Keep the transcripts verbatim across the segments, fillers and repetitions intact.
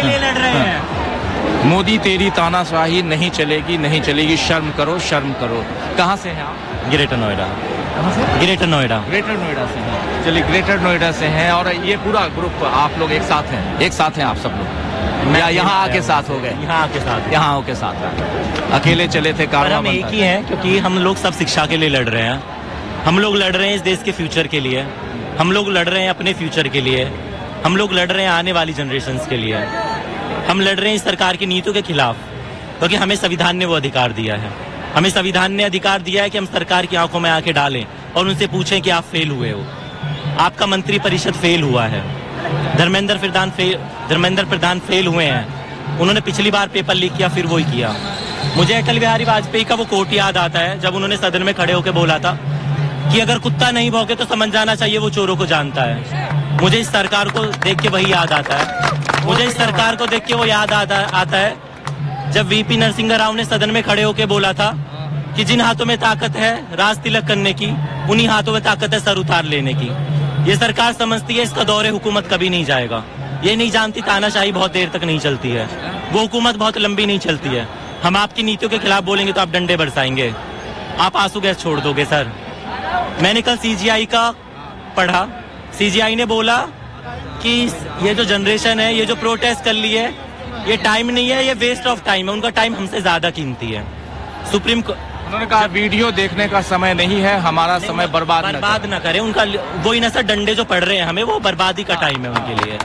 लिए लड़ रहे हैं। मोदी तेरी तानाशाही नहीं चलेगी, नहीं चलेगी, शर्म करो, शर्म करो। कहाँ से हैं आप? ग्रेटर नोएडा। कहाँ से? ग्रेटर नोएडा। ग्रेटर नोएडा से हैं। चलिए, ग्रेटर नोएडा से हैं और ये पूरा ग्रुप आप लोग एक साथ हैं, एक साथ हैं आप सब लोग, या यहाँ आके साथ हो गए? यहाँ आके साथ, यहाँ आके साथ अकेले चले थे? कारवां हम एक ही हैं, क्योंकि हम लोग सब शिक्षा के लिए लड़ रहे हैं। हम लोग लड़ रहे हैं इस देश के फ्यूचर के लिए, हम लोग लड़ रहे हैं अपने फ्यूचर के लिए, हम लोग लड़ रहे हैं आने वाली जनरेशन्स के लिए, हम लड़ रहे हैं इस सरकार की नीतियों के खिलाफ, क्योंकि हमें संविधान ने वो अधिकार दिया है। हमें संविधान ने अधिकार दिया है कि हम सरकार की आंखों में आंखें डालें और उनसे पूछें कि आप फेल हुए हो, आपका मंत्री परिषद फेल हुआ है, धर्मेंद्र प्रधान फेल धर्मेंद्र प्रधान फेल हुए हैं, उन्होंने पिछली बार पेपर लीक किया, फिर वही किया। मुझे अटल बिहारी वाजपेयी का वो कोट याद आता है, जब उन्होंने सदन में खड़े होकर बोला था कि अगर कुत्ता नहीं भौंके तो समझ जाना चाहिए वो चोरों को जानता है। मुझे इस सरकार को देख के वही याद आता है, मुझे इस सरकार को देख के वो याद आता आता है जब वीपी नरसिंह राव ने सदन में खड़े होकर बोला था कि जिन हाथों में ताकत है राज तिलक करने की, उन्हीं हाथों में ताकत है सर उतार लेने की। ये सरकार समझती है इसका दौरे हुकूमत कभी नहीं जाएगा, ये नहीं जानती तानाशाही बहुत देर तक नहीं चलती है, वो हुकूमत बहुत लंबी नहीं चलती है। हम आपकी नीतियों के खिलाफ बोलेंगे तो आप डंडे बरसाएंगे, आप आंसू गैस छोड़ दोगे सर। मैंने कल सीजीआई का पढ़ा, सीजीआई ने बोला कि ये जो जनरेशन है, ये जो प्रोटेस्ट कर ली है, ये टाइम नहीं है, ये वेस्ट ऑफ टाइम है, उनका टाइम हमसे ज्यादा कीमती है। सुप्रीम उन्होंने कहा वीडियो देखने का समय नहीं है, हमारा समय बर्बाद बर्बाद न करें। उनका वही ना सर, डंडे जो पड़ रहे हैं हमें, वो बर्बादी का टाइम है उनके लिए।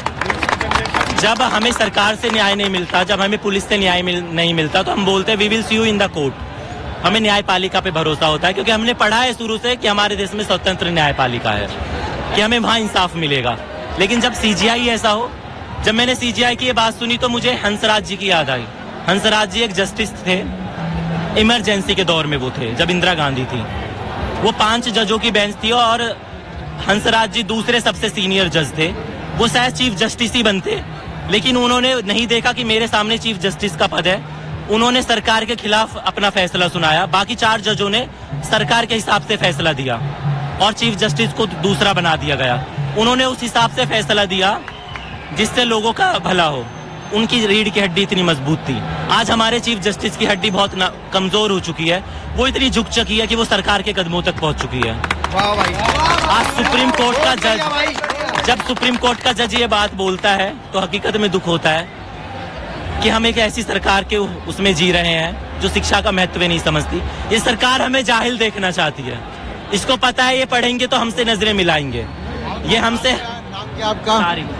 जब हमें सरकार से न्याय नहीं मिलता, जब हमें पुलिस से न्याय मिल, नहीं मिलता तो हम बोलते हैं we will see you in the court. हमें न्यायपालिका पे भरोसा होता है, क्योंकि हमने पढ़ा है शुरू से कि हमारे देश में स्वतंत्र न्यायपालिका है, कि हमें वहाँ इंसाफ मिलेगा। लेकिन जब सीजीआई ऐसा हो, जब मैंने सीजीआई की ये बात सुनी तो मुझे हंसराज जी की याद आई। हंसराज जी एक जस्टिस थे, इमरजेंसी के दौर में वो थे जब इंदिरा गांधी थी। वो पांच जजों की बेंच थी और हंसराज जी दूसरे सबसे सीनियर जज थे। वो शायद चीफ जस्टिस ही बनते, लेकिन उन्होंने नहीं देखा कि मेरे सामने चीफ जस्टिस का पद है। उन्होंने सरकार के खिलाफ अपना फैसला सुनाया, बाकी चार जजों ने सरकार के हिसाब से फैसला दिया और चीफ जस्टिस को दूसरा बना दिया गया। उन्होंने उस हिसाब से फैसला दिया जिससे लोगों का भला हो। उनकी रीढ़ की हड्डी इतनी मजबूत थी। आज हमारे चीफ जस्टिस की हड्डी बहुत कमजोर हो चुकी है, वो इतनी झुक चुकी है कि वो सरकार के कदमों तक पहुंच चुकी है। आज सुप्रीम कोर्ट का जज, जब सुप्रीम कोर्ट का जज ये बात बोलता है तो हकीकत में दुख होता है कि हम एक ऐसी सरकार के उसमें जी रहे हैं जो शिक्षा का महत्व नहीं समझती। ये सरकार हमें जाहिल देखना चाहती है, इसको पता है ये पढ़ेंगे तो हमसे नजरें मिलाएंगे। ये हमसे आपका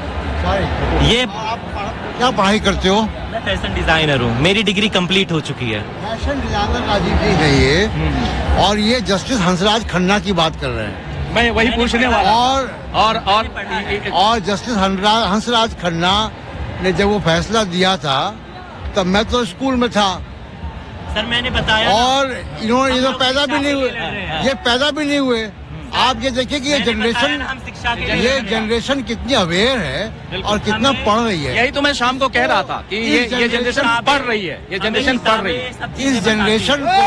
ये क्या पढ़ाई करते हो? मैं फैशन डिजाइनर हूँ, मेरी डिग्री कंप्लीट हो चुकी है। फैशन डिजाइनर राजीव जी है ये, और ये जस्टिस हंसराज खन्ना की बात कर रहे हैं। मैं वही पूछने वाला। और और और और जस्टिस हंसराज खन्ना ने जब वो फैसला दिया था तब मैं तो स्कूल में था सर, मैंने बताया। और इन्होंने ये तो पैदा भी नहीं हुए, ये पैदा भी नहीं हुए। आप ये देखिए कि ये जनरेशन ये जनरेशन कितनी अवेयर है और कितना पढ़ रही है। यही तो मैं शाम को कह रहा था कि ये ये जनरेशन पढ़ रही है, ये जनरेशन पढ़ रही है। इस जनरेशन को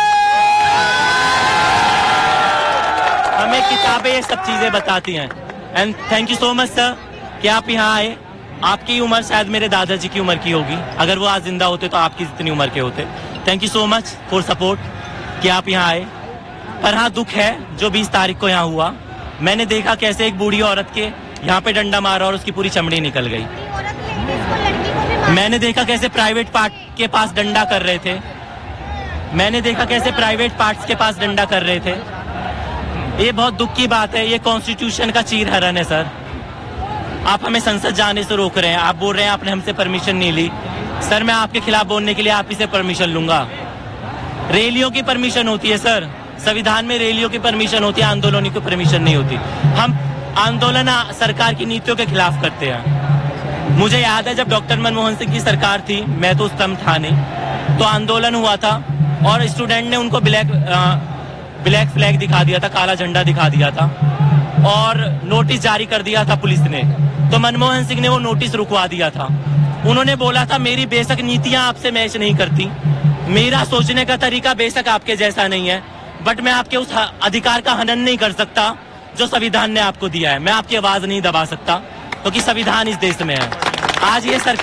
हमें किताबें ये सब चीजें बताती हैं। And thank you so much sir कि आप यहाँ आए। आपकी उम्र शायद मेरे दादाजी की उम्र की होगी, अगर वो आज जिंदा होते तो आपकी जितनी उम्र के होते। Thank you so much for support कि आप यहाँ आए। पर हाँ, दुख है जो बीस तारीख को यहाँ हुआ। मैंने देखा कैसे एक बूढ़ी औरत के यहाँ पे डंडा मारा और उसकी पूरी चमड़ी निकल गई। मैंने देखा कैसे प्राइवेट पार्ट के पास डंडा कर रहे थे। मैंने देखा कैसे प्राइवेट पार्ट्स के पास डंडा कर रहे थे। ये बहुत दुख की बात है, ये कॉन्स्टिट्यूशन का चीरहरण है सर। आप हमें संसद जाने से रोक रहे हैं, आप बोल रहे हैं आपने हमसे परमिशन नहीं ली। सर, मैं आपके खिलाफ बोलने के लिए आप ही से परमिशन लूंगा। रैलियों की परमिशन होती है सर, संविधान में रैलियों की परमिशन होती है, आंदोलनों की परमिशन नहीं होती। हम आंदोलन सरकार की नीतियों के खिलाफ करते हैं। मुझे याद है जब डॉक्टर मनमोहन सिंह की सरकार थी, मैं तो उस टाइम था नहीं, तो आंदोलन हुआ था और स्टूडेंट ने उनको ब्लैक आ, ब्लैक फ्लैग दिखा दिया था, काला झंडा दिखा दिया था और नोटिस जारी कर दिया था पुलिस ने। तो मनमोहन सिंह ने वो नोटिस रुकवा दिया था। उन्होंने बोला था मेरी बेशक नीतियां आपसे मैच नहीं करती, मेरा सोचने का तरीका बेशक आपके जैसा नहीं है, बट मैं आपके उस अधिकार का हनन नहीं कर सकता जो संविधान ने आपको दिया है। मैं आपकी आवाज नहीं दबा सकता क्योंकि संविधान इस देश में है। आज ये सरकार